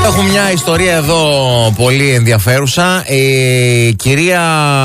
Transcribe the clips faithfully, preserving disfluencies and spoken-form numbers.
Έχουμε μια ιστορία εδώ πολύ ενδιαφέρουσα. Η κυρία,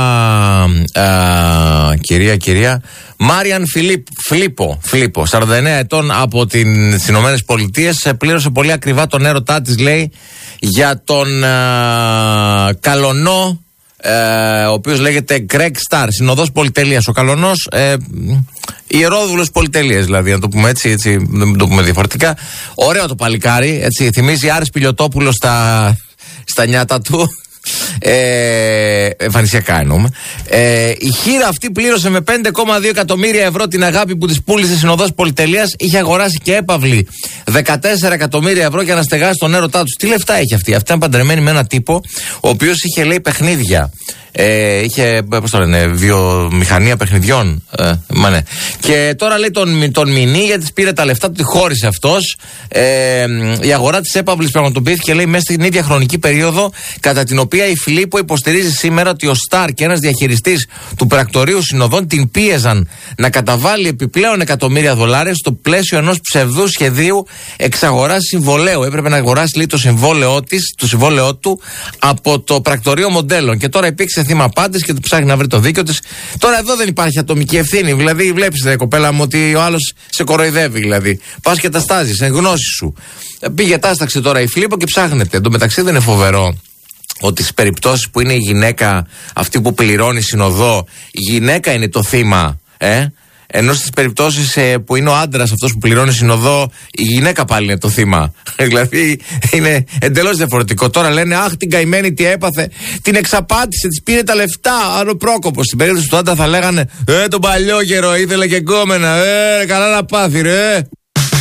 α, κυρία, κυρία Μάριαν Φιλίπ, Φιλίππο, Φιλίππο, σαράντα εννέα ετών από τις Ηνωμένες Πολιτείες, πλήρωσε πολύ ακριβά τον έρωτά της, λέει, για τον α, καλονό, ε, ο οποίος λέγεται Greg Starr, συνοδός πολυτελείας. Ο καλονός, ε, ιερόδουλος πολυτελείας, δηλαδή, να το πούμε έτσι, έτσι, δεν το πούμε διαφορετικά. Ωραίο το παλικάρι, έτσι, θυμίζει Άρης Πιλιοτόπουλο στα, στα νιάτα του. Ε, εμφανισιακά εννοούμε. Ε, η χείρα αυτή πλήρωσε με πέντε κόμμα δύο εκατομμύρια ευρώ την αγάπη που της πούλησε συνοδός πολυτελείας. Είχε αγοράσει και έπαυλη δεκατέσσερα εκατομμύρια ευρώ για να στεγάσει τον έρωτά του. Τι λεφτά έχει αυτή? Αυτή ήταν παντρεμένη με έναν τύπο ο οποίος είχε, λέει, παιχνίδια. Ε, είχε, πώς το λένε, βιομηχανία παιχνιδιών. Ε, μα ναι. Και τώρα, λέει, τον, τον μηνύ, γιατί πήρε τα λεφτά του, τη χώρισε αυτός. Ε, η αγορά της έπαυλης πραγματοποιήθηκε, λέει, μέσα στην ίδια χρονική περίοδο κατά την οποία η Φιλίππο υποστηρίζει σήμερα ότι ο Σταρ και ένας διαχειριστής του πρακτορείου συνοδών την πίεζαν να καταβάλει επιπλέον εκατομμύρια δολάρια στο πλαίσιο ενός ψευδού σχεδίου εξαγοράς συμβολέου. Έπρεπε να αγοράσει, λέει, το συμβόλαιό της, το συμβόλαιό του από το πρακτορείο μοντέλων. Και τώρα υπήρξε θύμα απάντηση και του ψάχνει να βρει το δίκιο της. Τώρα εδώ δεν υπάρχει ατομική ευθύνη. Δηλαδή, βλέπεις, ρε κοπέλα μου, ότι ο άλλος σε κοροϊδεύει, δηλαδή. Πας και τα στάζεις, εν γνώση σου. Πήγε, τάσταξε τώρα η Φιλίππο και ψάχνεται. Εν τω μεταξύ, δεν είναι φοβερό ότι στις περιπτώσεις που είναι η γυναίκα αυτή που πληρώνει συνοδό, η γυναίκα είναι το θύμα, ε? Ενώ στις περιπτώσεις ε, που είναι ο άντρας αυτός που πληρώνει συνοδό, η γυναίκα πάλι είναι το θύμα. Δηλαδή είναι εντελώς διαφορετικό. Τώρα λένε, αχ, την καημένη τι έπαθε, την εξαπάτησε, της πήρε τα λεφτά. Άλλο πρόκοπος. Στην περίπτωση του άντρα θα λέγανε, ε, τον παλιό καιρό ήθελε και κόμενα, ε, καλά να πάθει, ρε.